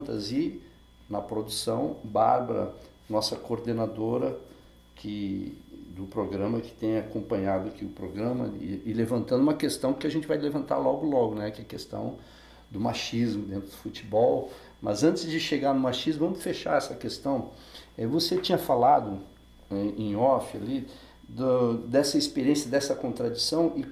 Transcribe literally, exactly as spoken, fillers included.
E na produção, Bárbara, nossa coordenadora que, do programa, que tem acompanhado aqui o programa e, e levantando uma questão que a gente vai levantar logo logo, né? Que é a questão do machismo dentro do futebol. Mas antes de chegar no machismo, vamos fechar essa questão. Você tinha falado em off ali do, dessa experiência, dessa contradição, e